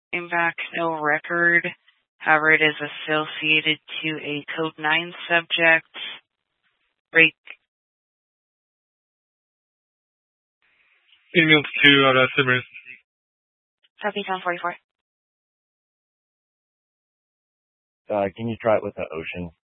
back no record. However, it is associated to a Code 9 subject. Break. Email to Simmers. Copy 1044. Can you try it with the Ocean?